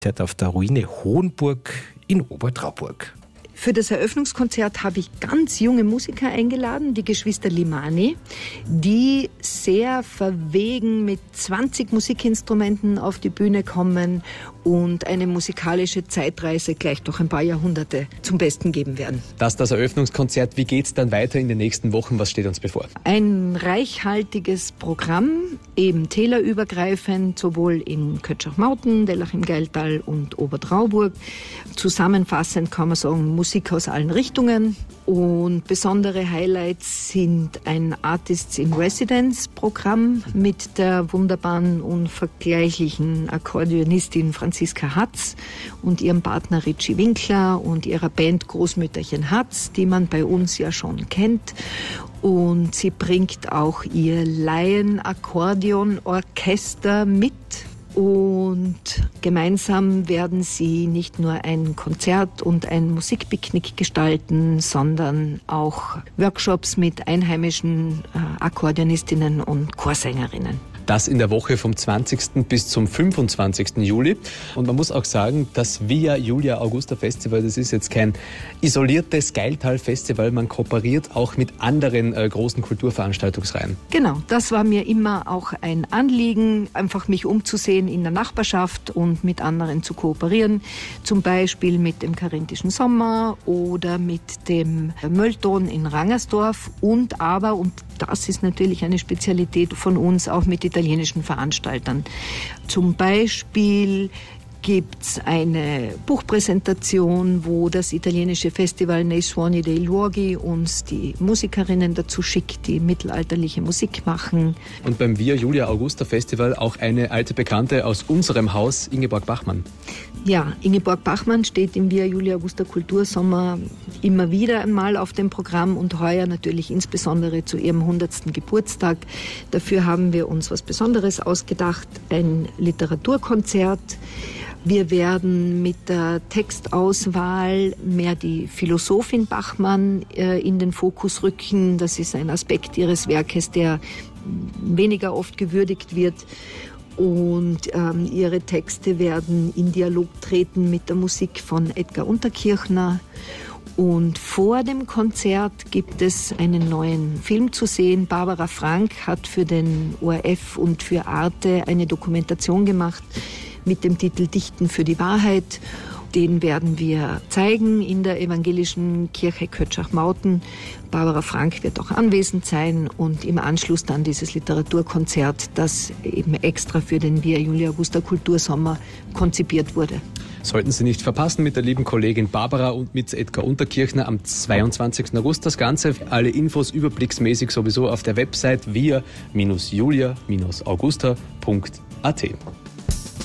auf der Ruine Hohenburg in Obertrauburg. Für das Eröffnungskonzert habe ich ganz junge Musiker eingeladen, die Geschwister Limani, die sehr verwegen mit 20 Musikinstrumenten auf die Bühne kommen und eine musikalische Zeitreise gleich durch ein paar Jahrhunderte zum Besten geben werden. Das Eröffnungskonzert. Wie geht es dann weiter in den nächsten Wochen? Was steht uns bevor? Ein reichhaltiges Programm, eben tälerübergreifend, sowohl in Kötschach-Mauten, Dellach im Geiltal und Obertrauburg. Zusammenfassend kann man sagen, Musik aus allen Richtungen. Und besondere Highlights sind ein Artists in Residence Programm mit der wunderbaren, unvergleichlichen Akkordeonistin Franziska Hatz und ihrem Partner Richie Winkler und ihrer Band Großmütterchen Hatz, die man bei uns ja schon kennt. Und sie bringt auch ihr Laien-Akkordeonorchester mit. Und gemeinsam werden sie nicht nur ein Konzert und ein Musikpicknick gestalten, sondern auch Workshops mit einheimischen Akkordeonistinnen und Chorsängerinnen. Das in der Woche vom 20. bis zum 25. Juli. Und man muss auch sagen, das Via Julia Augusta Festival, das ist jetzt kein isoliertes Geiltal-Festival. Man kooperiert auch mit anderen großen Kulturveranstaltungsreihen. Genau, das war mir immer auch ein Anliegen, einfach mich umzusehen in der Nachbarschaft und mit anderen zu kooperieren. Zum Beispiel mit dem Karinthischen Sommer oder mit dem Möllton in Rangersdorf und das ist natürlich eine Spezialität von uns, auch mit italienischen Veranstaltern. Zum Beispiel gibt es eine Buchpräsentation, wo das italienische Festival Nei Suoni dei Luoghi uns die Musikerinnen dazu schickt, die mittelalterliche Musik machen. Und beim Via Julia Augusta Festival auch eine alte Bekannte aus unserem Haus, Ingeborg Bachmann. Ja, Ingeborg Bachmann steht im Via Julia Augusta Kultursommer immer wieder einmal auf dem Programm und heuer natürlich insbesondere zu ihrem 100. Geburtstag. Dafür haben wir uns was Besonderes ausgedacht, ein Literaturkonzert. Wir werden mit der Textauswahl mehr die Philosophin Bachmann in den Fokus rücken. Das ist ein Aspekt ihres Werkes, der weniger oft gewürdigt wird. Und ihre Texte werden in Dialog treten mit der Musik von Edgar Unterkirchner. Und vor dem Konzert gibt es einen neuen Film zu sehen. Barbara Frank hat für den ORF und für Arte eine Dokumentation gemacht mit dem Titel Dichten für die Wahrheit. Den werden wir zeigen in der evangelischen Kirche Kötschach-Mauten. Barbara Frank wird auch anwesend sein und im Anschluss dann dieses Literaturkonzert, das eben extra für den Via Julia Augusta Kultursommer konzipiert wurde. Sollten Sie nicht verpassen mit der lieben Kollegin Barbara und mit Edgar Unterkirchner am 22. August das Ganze. Alle Infos überblicksmäßig sowieso auf der Website via-julia-augusta.at.